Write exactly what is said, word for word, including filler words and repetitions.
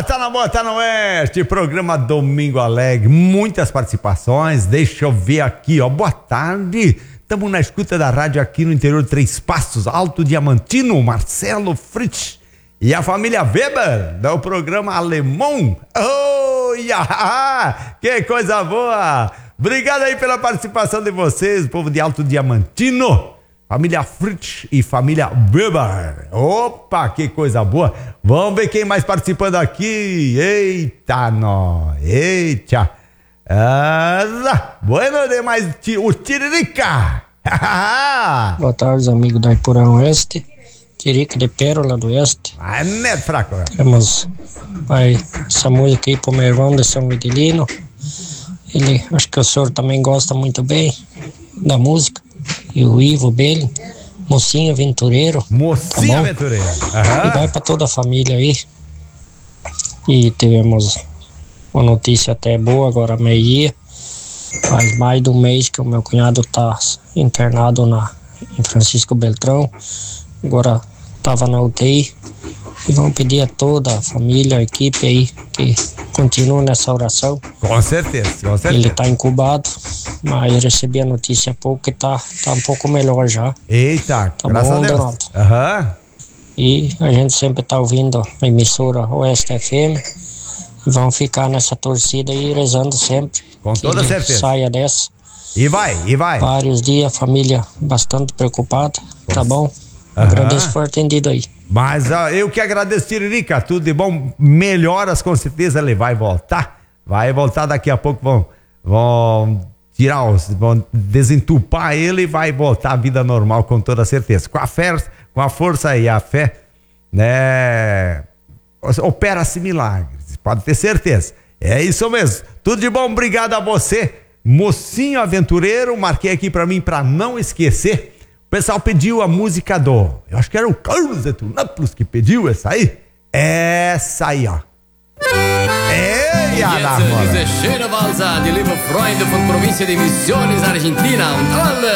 boa, tá na boa, tá no oeste, programa Domingo Alegre, muitas participações, deixa eu ver aqui, ó, boa tarde, estamos na escuta da rádio aqui no interior de Três Passos, Alto Diamantino, Marcelo Fritz e a família Weber, do programa Alemão, oh, yeah, que coisa boa, obrigado aí pela participação de vocês, povo de Alto Diamantino, família Fritz e família Weber. Opa, que coisa boa. Vamos ver quem mais participando aqui. Eita, nós. Eita. Ah, bueno demais, o Tiririca. Boa tarde, amigo da Ipurão Oeste. Tiririca de Pérola do Oeste. Ah, não é fraco. Temos vai, essa música aí pro meu irmão de São Videlino. Ele, acho que o senhor também gosta muito bem da música. E o Ivo Belli, Mocinho Aventureiro. Mocinho tá Aventureiro. Uhum. E vai pra toda a família aí. E tivemos uma notícia até boa agora, meio-dia. Faz mais de um mês que o meu cunhado tá internado na, em Francisco Beltrão. Agora tava na U T I. E vamos pedir a toda a família, a equipe aí, que continue nessa oração. Com certeza, com certeza. Ele tá incubado, mas recebi a notícia há pouco que tá, tá um pouco melhor já. Eita, tá graças bom, a Deus. Donaldo? Aham. E a gente sempre tá ouvindo a emissora Oeste F M. E vamos ficar nessa torcida e rezando sempre. Com toda ele certeza. Saia dessa. E vai, e vai. Vários dias, a família bastante preocupada. Com Tá bom? Aham. Agradeço por atendido aí. Mas uh, eu que agradeço, Tiririca, tudo de bom, melhoras com certeza, ele vai voltar, vai voltar daqui a pouco, vão, vão tirar os, vão desentupar ele e vai voltar à vida normal com toda certeza, com a fé, com a força e a fé, né, opera-se milagres, pode ter certeza, é isso mesmo, tudo de bom, obrigado a você, Mocinho Aventureiro, marquei aqui pra mim pra não esquecer. O pessoal pediu a música do... Eu acho que era o Carlos de Tunápolis que pediu essa aí. Essa aí, ó. Ei, Jetzt diese schöne Walzer, die liebe Freunde von Provincia de Misiones, Argentina und alle